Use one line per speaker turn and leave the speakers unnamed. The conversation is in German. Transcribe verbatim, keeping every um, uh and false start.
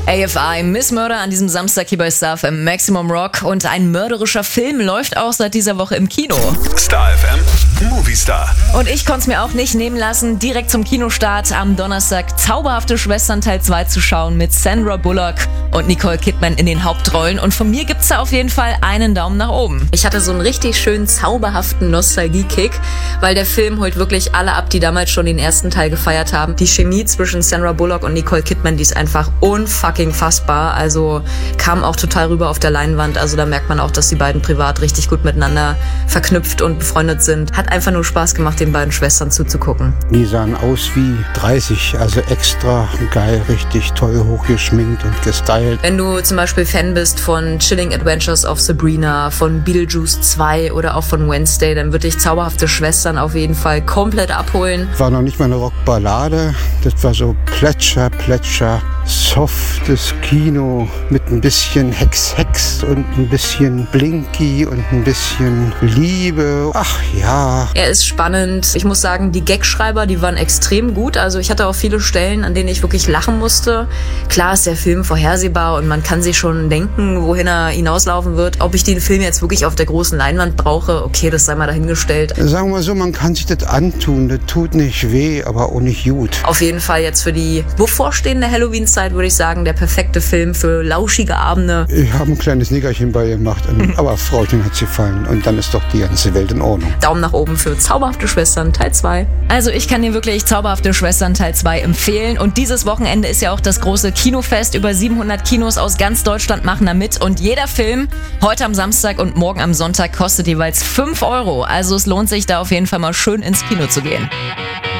A F I, Miss Murder an diesem Samstag hier bei Star F M Maximum Rock. Und ein mörderischer Film läuft auch seit dieser Woche im Kino.
Star F M Movie Star.
Und ich konnte es mir auch nicht nehmen lassen, direkt zum Kinostart am Donnerstag Zauberhafte Schwestern Teil zwei zu schauen mit Sandra Bullock und Nicole Kidman in den Hauptrollen. Und von mir gibt's da auf jeden Fall einen Daumen nach oben.
Ich hatte so einen richtig schönen, zauberhaften Nostalgie-Kick, weil der Film holt wirklich alle ab, die damals schon den ersten Teil gefeiert haben. Die Chemie zwischen Sandra Bullock und Nicole Kidman, die ist einfach unfucking fassbar. Also kam auch total rüber auf der Leinwand. Also da merkt man auch, dass die beiden privat richtig gut miteinander verknüpft und befreundet sind. Hat einfach nur Spaß gemacht, den beiden Schwestern zuzugucken.
Die sahen aus wie dreißig, also extra geil, richtig toll hochgeschminkt und gestylt.
Wenn du zum Beispiel Fan bist von Chilling Adventures of Sabrina, von Beetlejuice zwei oder auch von Wednesday, dann würde ich Zauberhafte Schwestern auf jeden Fall komplett abholen.
War noch nicht mal eine Rockballade, das war so Plätscher, Plätscher, softes Kino mit ein bisschen Hex-Hex und ein bisschen Blinky und ein bisschen Liebe. Ach ja.
Er ist spannend. Ich muss sagen, die Gagschreiber, die waren extrem gut. Also ich hatte auch viele Stellen, an denen ich wirklich lachen musste. Klar ist der Film vorhersehbar und man kann sich schon denken, wohin er hinauslaufen wird. Ob ich den Film jetzt wirklich auf der großen Leinwand brauche, okay, das sei mal dahingestellt.
Sagen wir so, man kann sich das antun. Das tut nicht weh, aber auch nicht gut.
Auf jeden Fall jetzt für die bevorstehende Halloween-Zeit würde ich sagen, der perfekte Film für lauschige Abende.
Ich habe ein kleines Nickerchen bei ihr gemacht, aber Frauchen hat's gefallen und dann ist doch die ganze Welt in Ordnung.
Daumen nach oben für Zauberhafte Schwestern Teil zwei.
Also ich kann dir wirklich Zauberhafte Schwestern Teil zwei empfehlen. Und dieses Wochenende ist ja auch das große Kinofest. Über siebenhundert Kinos aus ganz Deutschland machen da mit. Und jeder Film, heute am Samstag und morgen am Sonntag, kostet jeweils fünf Euro. Also es lohnt sich da auf jeden Fall mal schön ins Kino zu gehen.